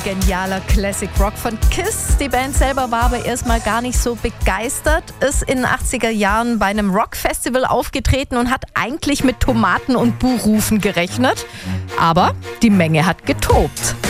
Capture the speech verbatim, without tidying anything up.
genialer Classic Rock von Kiss. Die Band selber war aber erstmal gar nicht so begeistert, ist in den achtziger Jahren bei einem Rockfestival aufgetreten und hat eigentlich mit Tomaten und Buhrufen gerechnet. Aber die Menge hat getobt.